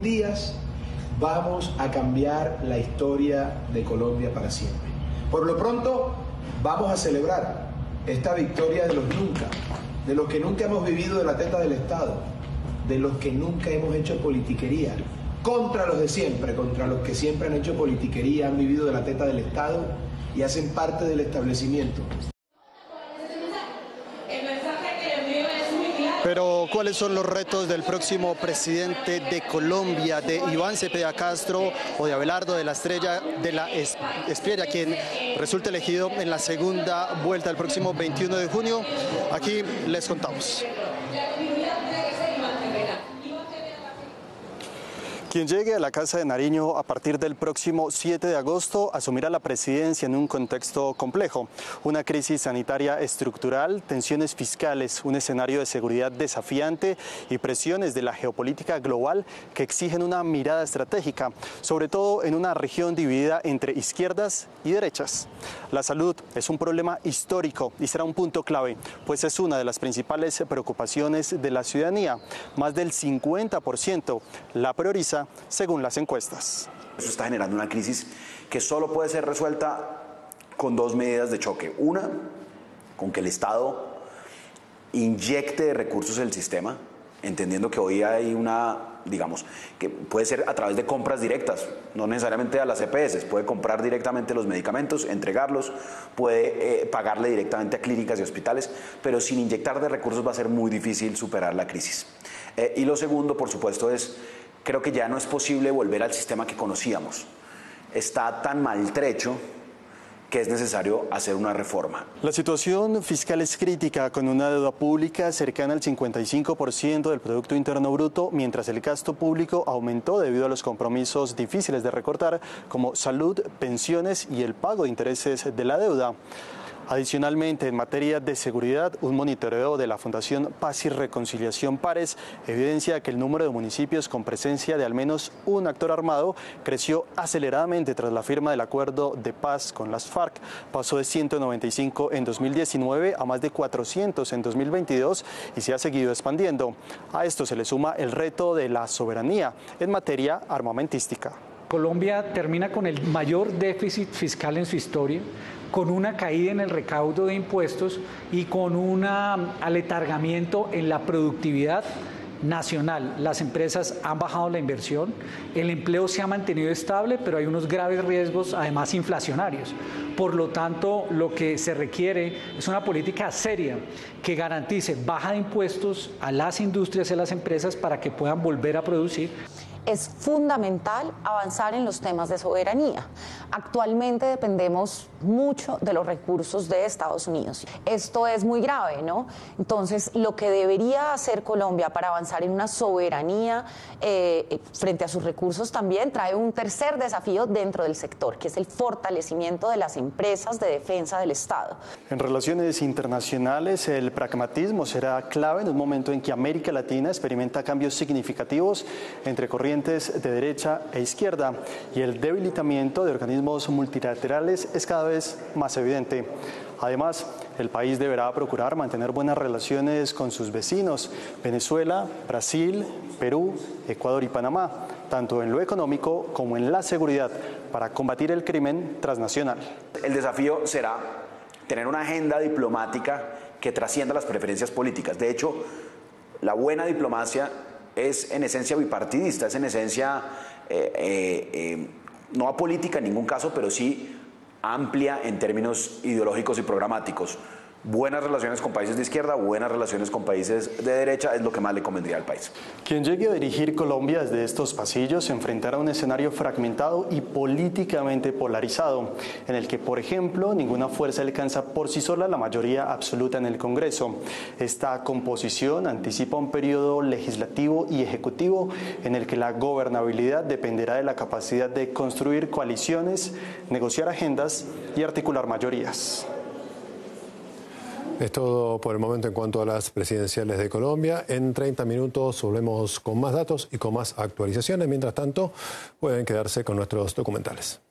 días vamos a cambiar la historia de Colombia para siempre. Por lo pronto, vamos a celebrar esta victoria de los que nunca hemos vivido de la teta del Estado, de los que nunca hemos hecho politiquería, contra los de siempre, contra los que siempre han hecho politiquería, han vivido de la teta del Estado y hacen parte del establecimiento. Pero, ¿cuáles son los retos del próximo presidente de Colombia, de Iván Cepeda Castro o de Abelardo de la Espriella, quien resulte elegido en la segunda vuelta el próximo 21 de junio? Aquí les contamos. Quien llegue a la Casa de Nariño a partir del próximo 7 de agosto asumirá la presidencia en un contexto complejo. Una crisis sanitaria estructural, tensiones fiscales, un escenario de seguridad desafiante y presiones de la geopolítica global que exigen una mirada estratégica, sobre todo en una región dividida entre izquierdas y derechas. La salud es un problema histórico y será un punto clave, pues es una de las principales preocupaciones de la ciudadanía. Más del 50% la prioriza según las encuestas. Eso está generando una crisis que solo puede ser resuelta con dos medidas de choque. Una, con que el Estado inyecte recursos en el sistema, entendiendo que hoy hay que puede ser a través de compras directas, no necesariamente a las EPS, puede comprar directamente los medicamentos, entregarlos, puede pagarle directamente a clínicas y hospitales, pero sin inyectar de recursos va a ser muy difícil superar la crisis. Y lo segundo, por supuesto, creo que ya no es posible volver al sistema que conocíamos. Está tan maltrecho que es necesario hacer una reforma. La situación fiscal es crítica, con una deuda pública cercana al 55% del Producto Interno Bruto, mientras el gasto público aumentó debido a los compromisos difíciles de recortar, como salud, pensiones y el pago de intereses de la deuda. Adicionalmente, en materia de seguridad, un monitoreo de la Fundación Paz y Reconciliación Pares evidencia que el número de municipios con presencia de al menos un actor armado creció aceleradamente tras la firma del acuerdo de paz con las FARC. Pasó de 195 en 2019 a más de 400 en 2022 y se ha seguido expandiendo. A esto se le suma el reto de la soberanía en materia armamentística. Colombia termina con el mayor déficit fiscal en su historia, con una caída en el recaudo de impuestos y con un aletargamiento en la productividad nacional. Las empresas han bajado la inversión, el empleo se ha mantenido estable, pero hay unos graves riesgos, además inflacionarios. Por lo tanto, lo que se requiere es una política seria que garantice baja de impuestos a las industrias y a las empresas para que puedan volver a producir. Es fundamental avanzar en los temas de soberanía. Actualmente dependemos mucho de los recursos de Estados Unidos. Esto es muy grave, ¿no? Entonces, lo que debería hacer Colombia para avanzar en una soberanía frente a sus recursos también trae un tercer desafío dentro del sector, que es el fortalecimiento de las empresas de defensa del Estado. En relaciones internacionales, el pragmatismo será clave en un momento en que América Latina experimenta cambios significativos entre corrientes de derecha e izquierda y el debilitamiento de organismos multilaterales es cada vez más evidente. Además, el país deberá procurar mantener buenas relaciones con sus vecinos, Venezuela, Brasil, Perú, Ecuador y Panamá, tanto en lo económico como en la seguridad, para combatir el crimen transnacional. El desafío será tener una agenda diplomática que trascienda las preferencias políticas. De hecho, la buena diplomacia es en esencia bipartidista, es en esencia no apolítica en ningún caso, pero sí amplia en términos ideológicos y programáticos. Buenas relaciones con países de izquierda, buenas relaciones con países de derecha es lo que más le convendría al país. Quien llegue a dirigir Colombia desde estos pasillos se enfrentará a un escenario fragmentado y políticamente polarizado, en el que, por ejemplo, ninguna fuerza alcanza por sí sola la mayoría absoluta en el Congreso. Esta composición anticipa un periodo legislativo y ejecutivo en el que la gobernabilidad dependerá de la capacidad de construir coaliciones, negociar agendas y articular mayorías. Es todo por el momento en cuanto a las presidenciales de Colombia. En 30 minutos volvemos con más datos y con más actualizaciones. Mientras tanto, pueden quedarse con nuestros documentales.